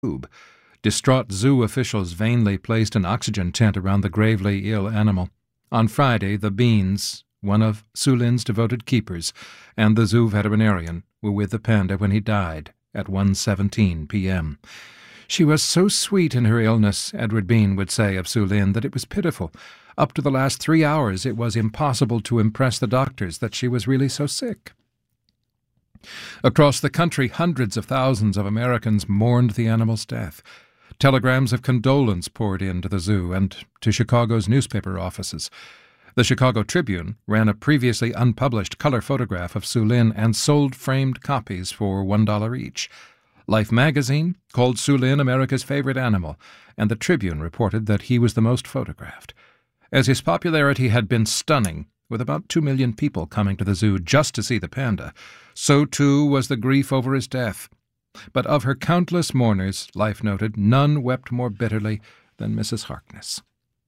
tube. Distraught zoo officials vainly placed an oxygen tent around the gravely ill animal. On Friday, the Beans, one of Su Lin's devoted keepers, and the zoo veterinarian were with the panda when he died at 1:17 p.m. She was so sweet in her illness, Edward Bean would say of Su Lin, that it was pitiful. Up to the last 3 hours it was impossible to impress the doctors that she was really so sick. Across the country, hundreds of thousands of Americans mourned the animal's death. Telegrams of condolence poured into the zoo and to Chicago's newspaper offices. The Chicago Tribune ran a previously unpublished color photograph of Su Lin and sold framed copies for $1 each. Life magazine called Su Lin America's favorite animal, and the Tribune reported that he was the most photographed. As his popularity had been stunning, with about 2 million people coming to the zoo just to see the panda, so too was the grief over his death. But of her countless mourners, Life noted, none wept more bitterly than Mrs. Harkness.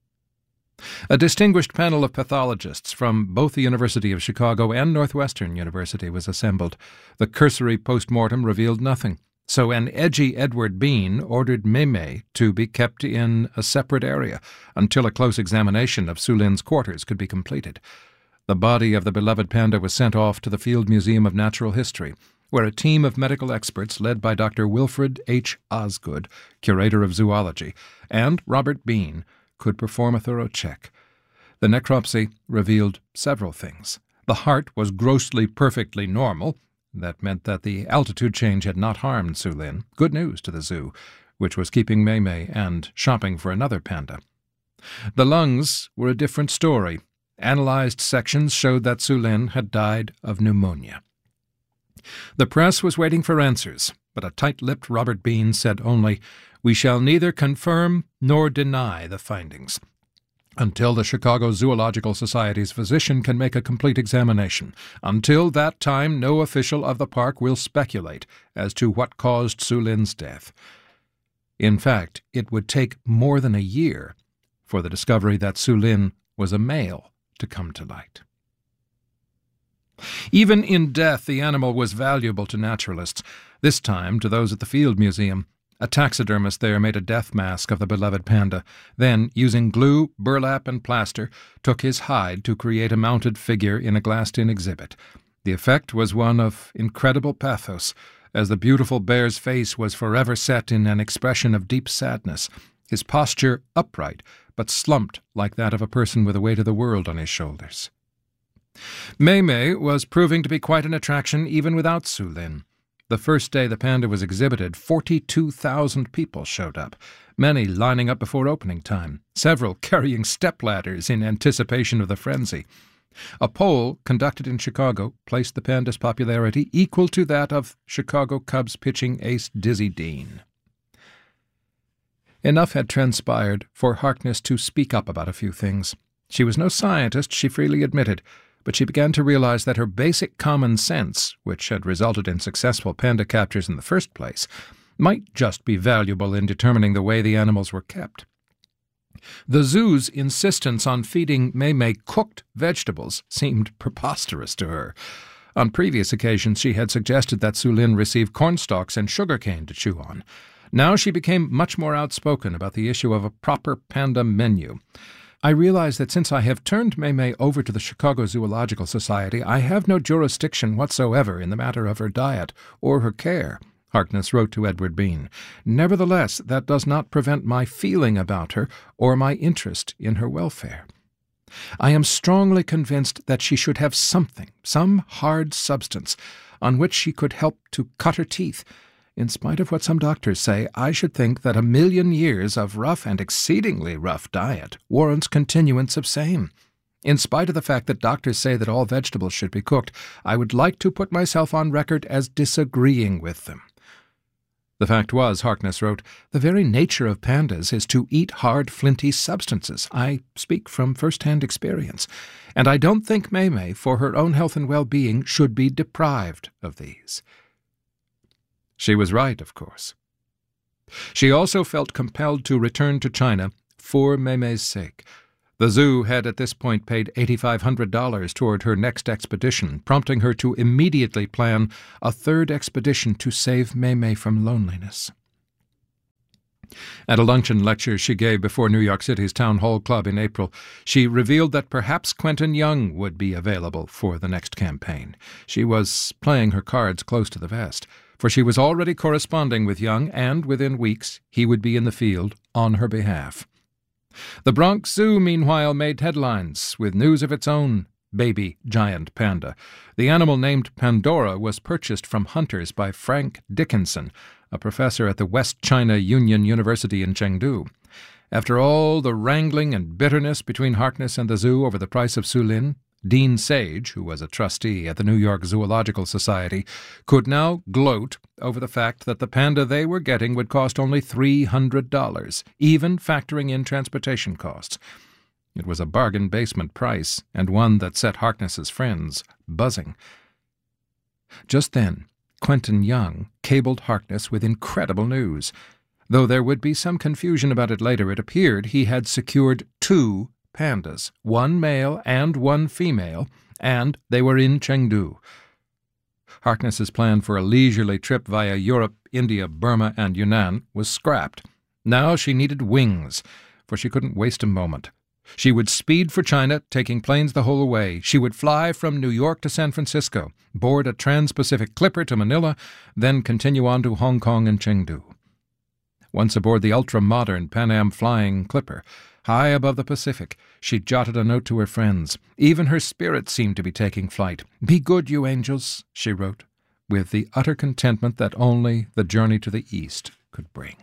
A distinguished panel of pathologists from both the University of Chicago and Northwestern University was assembled. The cursory post-mortem revealed nothing, so an edgy Edward Bean ordered Mei to be kept in a separate area until a close examination of Su Lin's quarters could be completed. The body of the beloved panda was sent off to the Field Museum of Natural History, where a team of medical experts led by Dr. Wilfred H. Osgood, curator of zoology, and Robert Bean could perform a thorough check. The necropsy revealed several things. The heart was grossly perfectly normal. That meant that the altitude change had not harmed Su Lin. Good news to the zoo, which was keeping Mei and shopping for another panda. The lungs were a different story. Analyzed sections showed that Su Lin had died of pneumonia. The press was waiting for answers, but a tight-lipped Robert Bean said only, "We shall neither confirm nor deny the findings until the Chicago Zoological Society's physician can make a complete examination. Until that time, no official of the park will speculate as to what caused Su Lin's death." In fact, it would take more than a year for the discovery that Su Lin was a male to come to light. Even in death, the animal was valuable to naturalists, this time to those at the Field Museum. A taxidermist there made a death mask of the beloved panda, then, using glue, burlap, and plaster, took his hide to create a mounted figure in a glassed-in exhibit. The effect was one of incredible pathos, as the beautiful bear's face was forever set in an expression of deep sadness, his posture upright, but slumped like that of a person with the weight of the world on his shoulders. Mei was proving to be quite an attraction even without Su Lin. The first day the panda was exhibited, 42,000 people showed up, many lining up before opening time, several carrying stepladders in anticipation of the frenzy. A poll conducted in Chicago placed the panda's popularity equal to that of Chicago Cubs pitching ace Dizzy Dean. Enough had transpired for Harkness to speak up about a few things. She was no scientist, she freely admitted, but she began to realize that her basic common sense, which had resulted in successful panda captures in the first place, might just be valuable in determining the way the animals were kept. The zoo's insistence on feeding Mei cooked vegetables seemed preposterous to her. On previous occasions she had suggested that Su Lin receive cornstalks and sugarcane to chew on. Now she became much more outspoken about the issue of a proper panda menu. "I realize that since I have turned Mei over to the Chicago Zoological Society, I have no jurisdiction whatsoever in the matter of her diet or her care," Harkness wrote to Edward Bean. "Nevertheless, that does not prevent my feeling about her or my interest in her welfare. I am strongly convinced that she should have something, some hard substance, on which she could help to cut her teeth. In spite of what some doctors say, I should think that 1,000,000 years of rough and exceedingly rough diet warrants continuance of same. In spite of the fact that doctors say that all vegetables should be cooked, I would like to put myself on record as disagreeing with them." The fact was, Harkness wrote, the very nature of pandas is to eat hard, flinty substances. I speak from first-hand experience, and I don't think Mei, for her own health and well-being, should be deprived of these. She was right, of course. She also felt compelled to return to China for Mei's sake. The zoo had at this point paid $8,500 toward her next expedition, prompting her to immediately plan a third expedition to save Mei from loneliness. At a luncheon lecture she gave before New York City's Town Hall Club in April, she revealed that perhaps Quentin Young would be available for the next campaign. She was playing her cards close to the vest, for she was already corresponding with Young, and within weeks he would be in the field on her behalf. The Bronx Zoo, meanwhile, made headlines with news of its own baby giant panda. The animal, named Pandora, was purchased from hunters by Frank Dickinson, a professor at the West China Union University in Chengdu. After all the wrangling and bitterness between Harkness and the zoo over the price of Sulin, Dean Sage, who was a trustee at the New York Zoological Society, could now gloat over the fact that the panda they were getting would cost only $300, even factoring in transportation costs. It was a bargain basement price, and one that set Harkness's friends buzzing. Just then, Quentin Young cabled Harkness with incredible news. Though there would be some confusion about it later, it appeared he had secured 2 pandas, 1 male and 1 female, and they were in Chengdu. Harkness's plan for a leisurely trip via Europe, India, Burma, and Yunnan was scrapped. Now she needed wings, for she couldn't waste a moment. She would speed for China, taking planes the whole way. She would fly from New York to San Francisco, board a Trans-Pacific clipper to Manila, then continue on to Hong Kong and Chengdu. Once aboard the ultra-modern Pan Am flying clipper, high above the Pacific, she jotted a note to her friends. Even her spirit seemed to be taking flight. "Be good, you angels," she wrote, with the utter contentment that only the journey to the East could bring.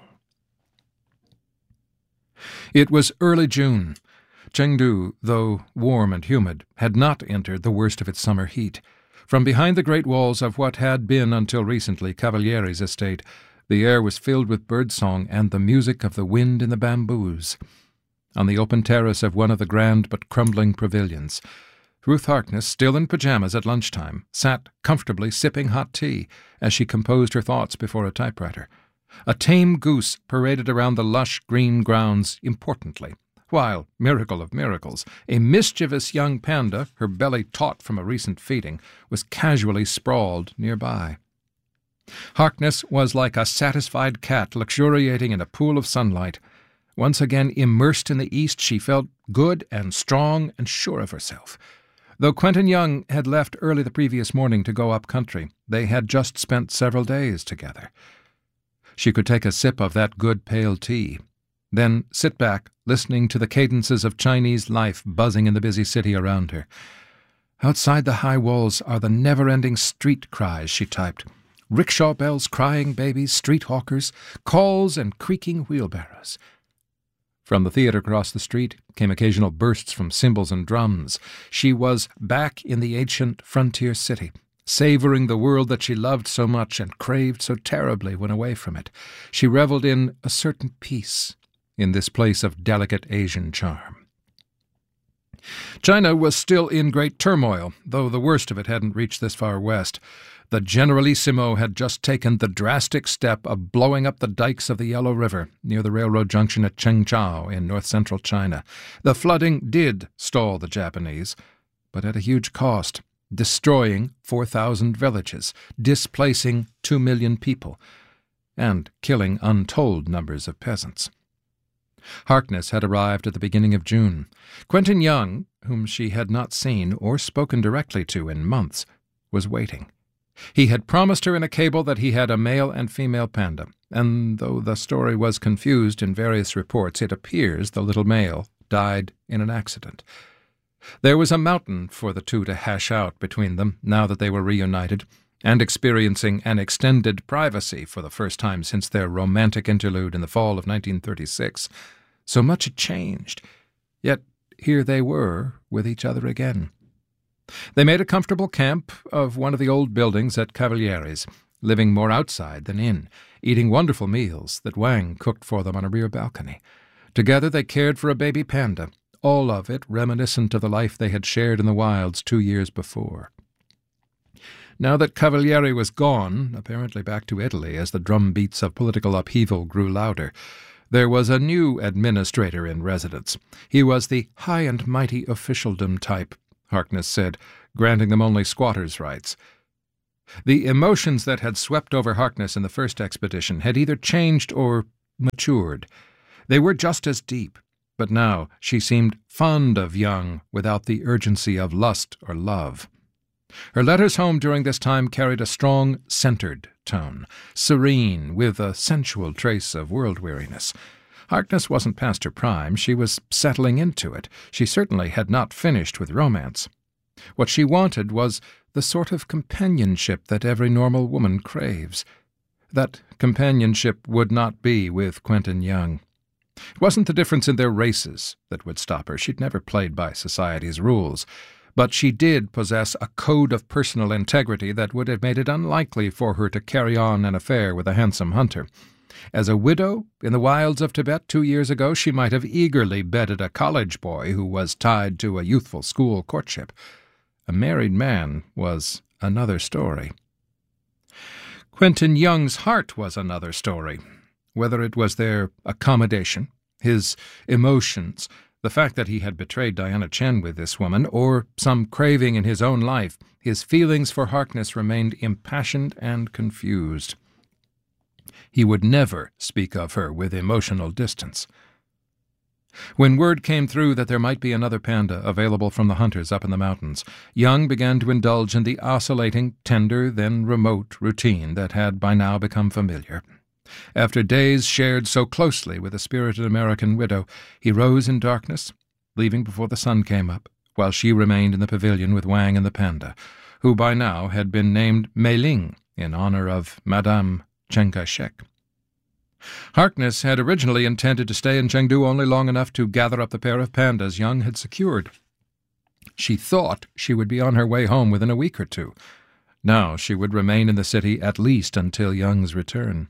It was early June. Chengdu, though warm and humid, had not entered the worst of its summer heat. From behind the great walls of what had been until recently Cavalieri's estate, the air was filled with birdsong and the music of the wind in the bamboos. On the open terrace of one of the grand but crumbling pavilions, Ruth Harkness, still in pajamas at lunchtime, sat comfortably sipping hot tea as she composed her thoughts before a typewriter. A tame goose paraded around the lush green grounds importantly, while, miracle of miracles, a mischievous young panda, her belly taut from a recent feeding, was casually sprawled nearby. Harkness was like a satisfied cat luxuriating in a pool of sunlight. Once again immersed in the East, she felt good and strong and sure of herself. Though Quentin Young had left early the previous morning to go up country, they had just spent several days together. She could take a sip of that good pale tea, then sit back, listening to the cadences of Chinese life buzzing in the busy city around her. Outside the high walls are the never-ending street cries, she typed. Rickshaw bells, crying babies, street hawkers, calls and creaking wheelbarrows. From the theater across the street came occasional bursts from cymbals and drums. She was back in the ancient frontier city, savoring the world that she loved so much and craved so terribly when away from it. She reveled in a certain peace in this place of delicate Asian charm. China was still in great turmoil, though the worst of it hadn't reached this far west. The Generalissimo had just taken the drastic step of blowing up the dikes of the Yellow River near the railroad junction at Chengchao in north-central China. The flooding did stall the Japanese, but at a huge cost, destroying 4,000 villages, displacing 2 million people, and killing untold numbers of peasants. Harkness had arrived at the beginning of June. Quentin Young, whom she had not seen or spoken directly to in months, was waiting. He had promised her in a cable that he had a male and female panda, and though the story was confused in various reports, it appears the little male died in an accident. There was a mountain for the two to hash out between them now that they were reunited, and experiencing an extended privacy for the first time since their romantic interlude in the fall of 1936. So much had changed, yet here they were with each other again. They made a comfortable camp of one of the old buildings at Cavalieri's, living more outside than in, eating wonderful meals that Wang cooked for them on a rear balcony. Together they cared for a baby panda, all of it reminiscent of the life they had shared in the wilds 2 years before. Now that Cavalieri was gone, apparently back to Italy as the drumbeats of political upheaval grew louder, there was a new administrator in residence. He was the high and mighty officialdom type, Harkness said, granting them only squatters' rights. The emotions that had swept over Harkness in the first expedition had either changed or matured. They were just as deep, but now she seemed fond of Young without the urgency of lust or love. Her letters home during this time carried a strong, centered tone, serene, with a sensual trace of world-weariness. Harkness wasn't past her prime. She was settling into it. She certainly had not finished with romance. What she wanted was the sort of companionship that every normal woman craves. That companionship would not be with Quentin Young. It wasn't the difference in their races that would stop her. She'd never played by society's rules. But she did possess a code of personal integrity that would have made it unlikely for her to carry on an affair with a handsome hunter. As a widow in the wilds of Tibet 2 years ago, she might have eagerly bedded a college boy who was tied to a youthful school courtship. A married man was another story. Quentin Young's heart was another story. Whether it was their accommodation, his emotions, the fact that he had betrayed Diana Chen with this woman, or some craving in his own life, his feelings for Harkness remained impassioned and confused. He would never speak of her with emotional distance. When word came through that there might be another panda available from the hunters up in the mountains, Young began to indulge in the oscillating, tender, then remote routine that had by now become familiar. After days shared so closely with a spirited American widow, he rose in darkness, leaving before the sun came up, while she remained in the pavilion with Wang and the panda, who by now had been named Mei Ling in honor of Madame Chiang Kai-shek. Harkness had originally intended to stay in Chengdu only long enough to gather up the pair of pandas Young had secured. She thought she would be on her way home within a week or two. Now she would remain in the city at least until Young's return.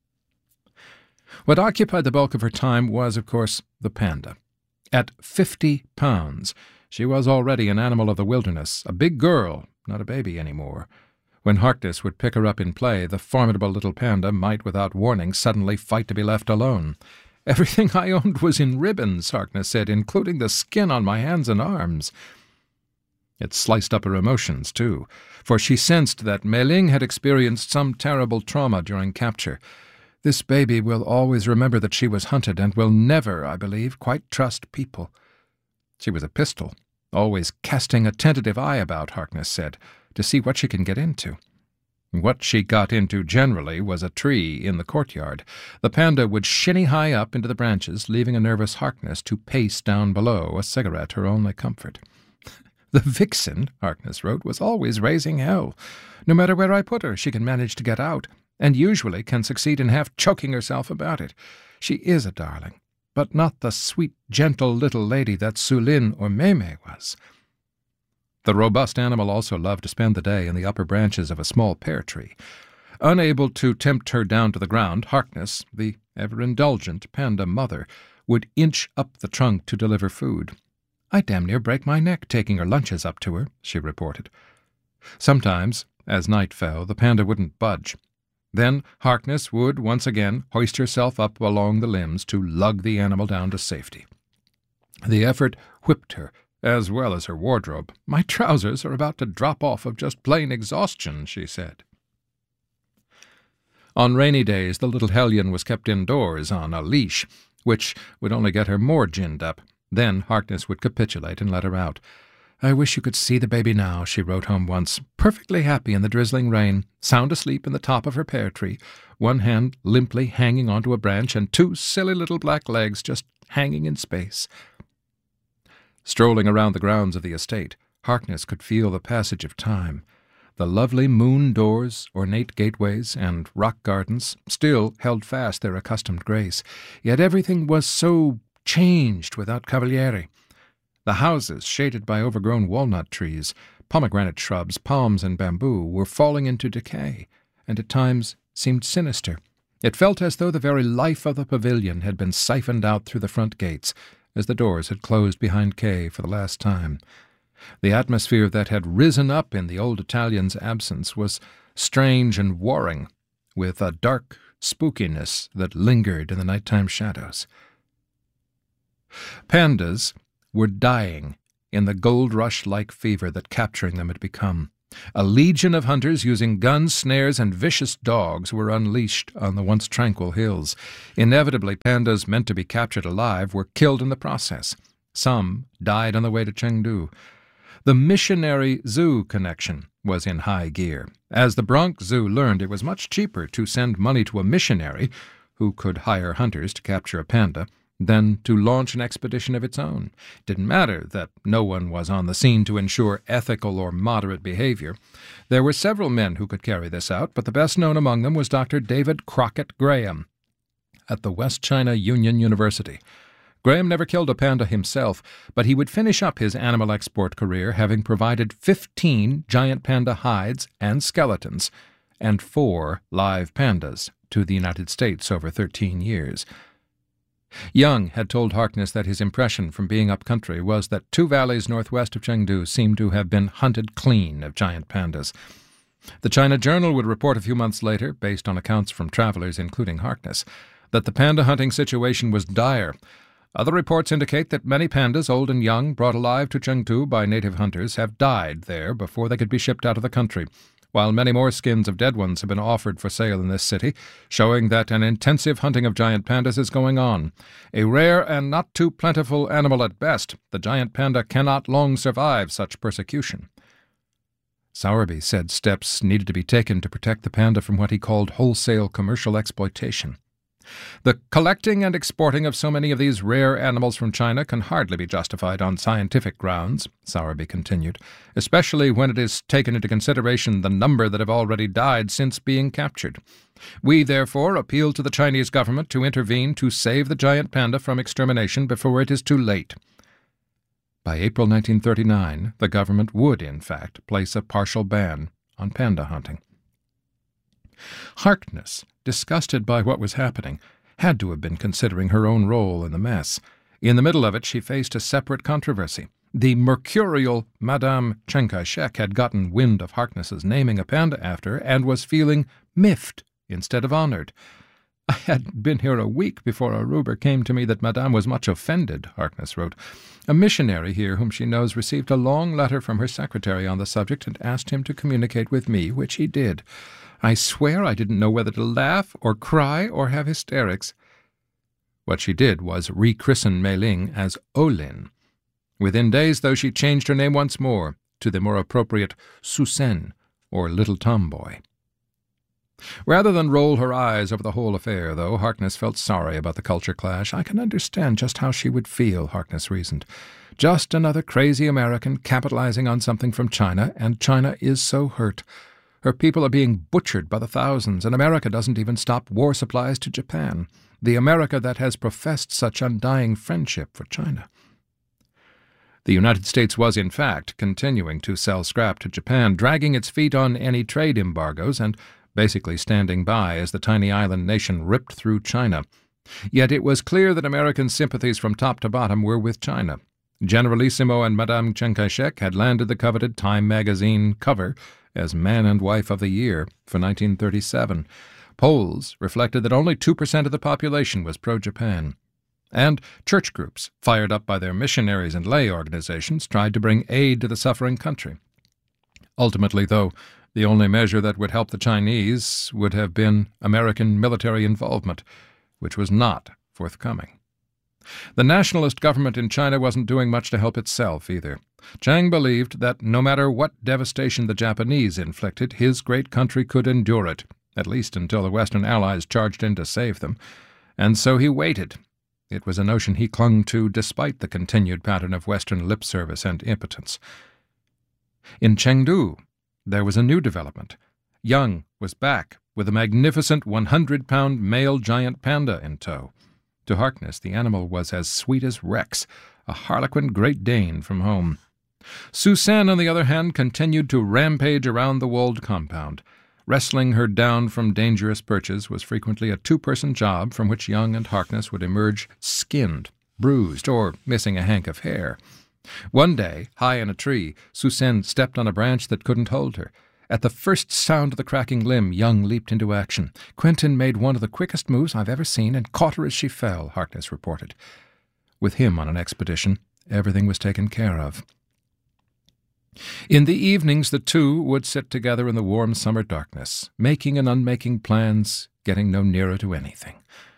What occupied the bulk of her time was, of course, the panda. At 50 pounds, she was already an animal of the wilderness, a big girl, not a baby anymore. When Harkness would pick her up in play, the formidable little panda might, without warning, suddenly fight to be left alone. "Everything I owned was in ribbons," Harkness said, "including the skin on my hands and arms." It sliced up her emotions, too, for she sensed that Mei Ling had experienced some terrible trauma during capture. "This baby will always remember that she was hunted and will never, I believe, quite trust people." She was a pistol, always casting a tentative eye about, Harkness said, to see what she can get into. What she got into generally was a tree in the courtyard. The panda would shinny high up into the branches, leaving a nervous Harkness to pace down below, a cigarette her only comfort. "The vixen," Harkness wrote, "was always raising hell. No matter where I put her, she can manage to get out, and usually can succeed in half choking herself about it. She is a darling, but not the sweet, gentle little lady that Sulin or Mei was." The robust animal also loved to spend the day in the upper branches of a small pear tree. Unable to tempt her down to the ground, Harkness, the ever-indulgent panda mother, would inch up the trunk to deliver food. "I damn near break my neck taking her lunches up to her," she reported. Sometimes, as night fell, the panda wouldn't budge. Then Harkness would once again hoist herself up along the limbs to lug the animal down to safety. The effort whipped her, as well as her wardrobe. "My trousers are about to drop off of just plain exhaustion," she said. On rainy days, the little hellion was kept indoors on a leash, which would only get her more ginned up. Then Harkness would capitulate and let her out. "I wish you could see the baby now," she wrote home once, "perfectly happy in the drizzling rain, sound asleep in the top of her pear tree, one hand limply hanging onto a branch and 2 silly little black legs just hanging in space." Strolling around the grounds of the estate, Harkness could feel the passage of time. The lovely moon doors, ornate gateways, and rock gardens still held fast their accustomed grace, yet everything was so changed without Cavaliere. The houses, shaded by overgrown walnut trees, pomegranate shrubs, palms, and bamboo, were falling into decay, and at times seemed sinister. It felt as though the very life of the pavilion had been siphoned out through the front gates, as the doors had closed behind Kay for the last time. The atmosphere that had risen up in the old Italian's absence was strange and warring, with a dark spookiness that lingered in the nighttime shadows. Pandas were dying in the gold rush-like fever that capturing them had become. A legion of hunters using guns, snares, and vicious dogs were unleashed on the once tranquil hills. Inevitably, pandas meant to be captured alive were killed in the process. Some died on the way to Chengdu. The missionary-zoo connection was in high gear. As the Bronx Zoo learned, it was much cheaper to send money to a missionary, who could hire hunters to capture a panda, than to launch an expedition of its own. It didn't matter that no one was on the scene to ensure ethical or moderate behavior. There were several men who could carry this out, but the best known among them was Dr. David Crockett Graham at the West China Union University. Graham never killed a panda himself, but he would finish up his animal export career having provided 15 giant panda hides and skeletons and 4 live pandas to the United States over 13 years. Young had told Harkness that his impression from being up country was that 2 valleys northwest of Chengdu seemed to have been hunted clean of giant pandas. The China Journal would report a few months later, based on accounts from travelers including Harkness, that the panda hunting situation was dire. Other reports indicate that many pandas, old and young, brought alive to Chengdu by native hunters, have died there before they could be shipped out of the country, while many more skins of dead ones have been offered for sale in this city, showing that an intensive hunting of giant pandas is going on. A rare and not too plentiful animal at best, the giant panda cannot long survive such persecution. Sowerby said steps needed to be taken to protect the panda from what he called wholesale commercial exploitation. The collecting and exporting of so many of these rare animals from China can hardly be justified on scientific grounds, Sowerby continued, especially when it is taken into consideration the number that have already died since being captured. We, therefore, appeal to the Chinese government to intervene to save the giant panda from extermination before it is too late. By April 1939, the government would, in fact, place a partial ban on panda hunting. Harkness, disgusted by what was happening, had to have been considering her own role in the mess. In the middle of it, she faced a separate controversy. The mercurial Madame Chiang Kai-shek had gotten wind of Harkness's naming a panda after her and was feeling miffed instead of honored. "I had been here a week before a rumour came to me that Madame was much offended," Harkness wrote. "A missionary here whom she knows received a long letter from her secretary on the subject and asked him to communicate with me, which he did. I swear I didn't know whether to laugh or cry or have hysterics." What she did was rechristen Mei Ling as Olin. Within days, though, she changed her name once more to the more appropriate Susan, or Little Tomboy. Rather than roll her eyes over the whole affair, though, Harkness felt sorry about the culture clash. "I can understand just how she would feel," Harkness reasoned. "Just another crazy American capitalizing on something from China, and China is so hurt. Her people are being butchered by the thousands, and America doesn't even stop war supplies to Japan, the America that has professed such undying friendship for China." The United States was, in fact, continuing to sell scrap to Japan, dragging its feet on any trade embargoes and basically standing by as the tiny island nation ripped through China. Yet it was clear that American sympathies from top to bottom were with China. Generalissimo and Madame Chiang Kai-shek had landed the coveted Time magazine cover as Man and Wife of the Year for 1937. Polls reflected that only 2% of the population was pro-Japan. And church groups, fired up by their missionaries and lay organizations, tried to bring aid to the suffering country. Ultimately, though, the only measure that would help the Chinese would have been American military involvement, which was not forthcoming. The nationalist government in China wasn't doing much to help itself either. Chiang believed that no matter what devastation the Japanese inflicted, his great country could endure it, at least until the Western Allies charged in to save them. And so he waited. It was a notion he clung to despite the continued pattern of Western lip service and impotence. In Chengdu, there was a new development. Young was back with a magnificent 100-pound male giant panda in tow. To Harkness, the animal was as sweet as Rex, a Harlequin Great Dane from home. Susan, on the other hand, continued to rampage around the walled compound. Wrestling her down from dangerous perches was frequently a two-person job from which Young and Harkness would emerge skinned, bruised, or missing a hank of hair. One day, high in a tree, Susan stepped on a branch that couldn't hold her. At the first sound of the cracking limb, Young leaped into action. Quentin made one of the quickest moves I've ever seen and caught her as she fell, Harkness reported. With him on an expedition, everything was taken care of. In the evenings the two would sit together in the warm summer darkness, making and unmaking plans, getting no nearer to anything.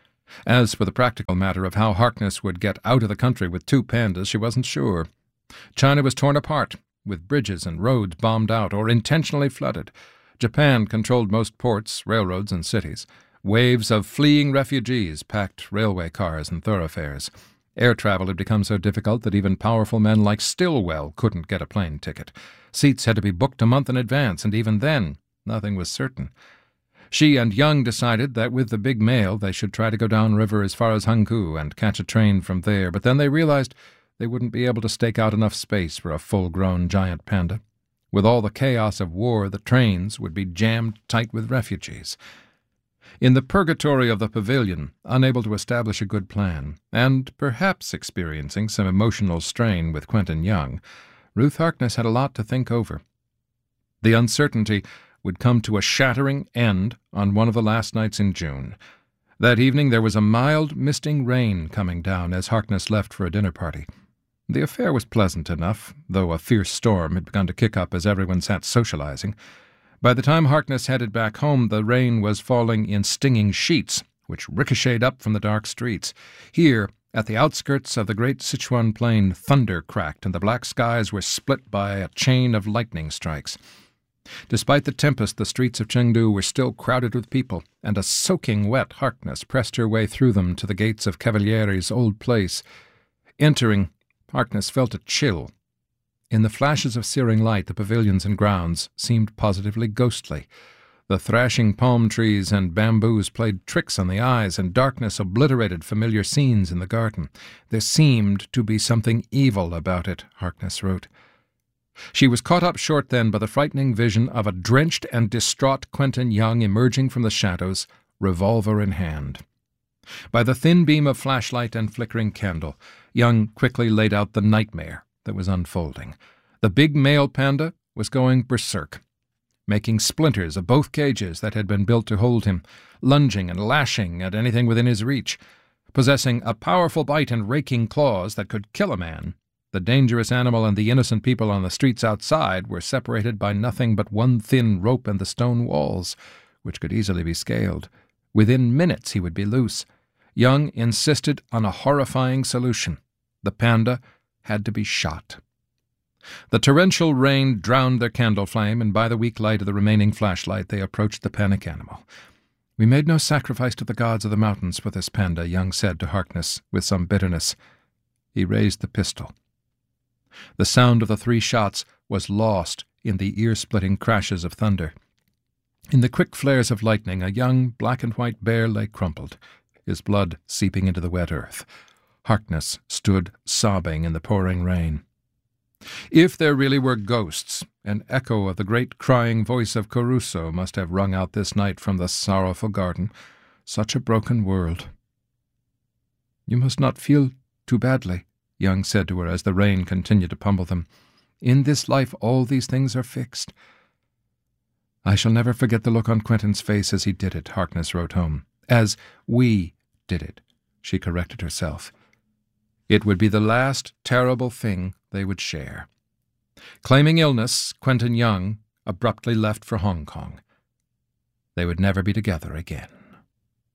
As for the practical matter of how Harkness would get out of the country with 2 pandas, she wasn't sure. China was torn apart, with bridges and roads bombed out or intentionally flooded. Japan controlled most ports, railroads, and cities. Waves of fleeing refugees packed railway cars and thoroughfares. Air travel had become so difficult that even powerful men like Stilwell couldn't get a plane ticket. Seats had to be booked a month in advance, and even then, nothing was certain. She and Young decided that with the big mail they should try to go downriver as far as Hankou and catch a train from there, but then they realized they wouldn't be able to stake out enough space for a full-grown giant panda. With all the chaos of war, the trains would be jammed tight with refugees. In the purgatory of the pavilion, unable to establish a good plan, and perhaps experiencing some emotional strain with Quentin Young, Ruth Harkness had a lot to think over. The uncertainty would come to a shattering end on one of the last nights in June. That evening there was a mild, misting rain coming down as Harkness left for a dinner party. The affair was pleasant enough, though a fierce storm had begun to kick up as everyone sat socializing. By the time Harkness headed back home, the rain was falling in stinging sheets, which ricocheted up from the dark streets. Here, at the outskirts of the great Sichuan plain, thunder cracked, and the black skies were split by a chain of lightning strikes. Despite the tempest, the streets of Chengdu were still crowded with people, and a soaking wet Harkness pressed her way through them to the gates of Cavalieri's old place. Entering, Harkness felt a chill. In the flashes of searing light, the pavilions and grounds seemed positively ghostly. The thrashing palm trees and bamboos played tricks on the eyes, and darkness obliterated familiar scenes in the garden. There seemed to be something evil about it, Harkness wrote. She was caught up short then by the frightening vision of a drenched and distraught Quentin Young emerging from the shadows, revolver in hand. By the thin beam of flashlight and flickering candle, Young quickly laid out the nightmare that was unfolding. The big male panda was going berserk, making splinters of both cages that had been built to hold him, lunging and lashing at anything within his reach. Possessing a powerful bite and raking claws that could kill a man, the dangerous animal and the innocent people on the streets outside were separated by nothing but one thin rope and the stone walls, which could easily be scaled. Within minutes he would be loose. Young insisted on a horrifying solution. The panda had to be shot. The torrential rain drowned their candle flame, and by the weak light of the remaining flashlight they approached the panic animal. "We made no sacrifice to the gods of the mountains for this panda," Young said to Harkness with some bitterness. He raised the pistol. The sound of the 3 shots was lost in the ear-splitting crashes of thunder. In the quick flares of lightning, a young black-and-white bear lay crumpled, his blood seeping into the wet earth. Harkness stood sobbing in the pouring rain. If there really were ghosts, an echo of the great crying voice of Caruso must have rung out this night from the sorrowful garden. Such a broken world. "You must not feel too badly," Young said to her as the rain continued to pummel them. "In this life all these things are fixed." "I shall never forget the look on Quentin's face as he did it," Harkness wrote home. "As we did it," she corrected herself. It would be the last terrible thing they would share. Claiming illness, Quentin Young abruptly left for Hong Kong. They would never be together again.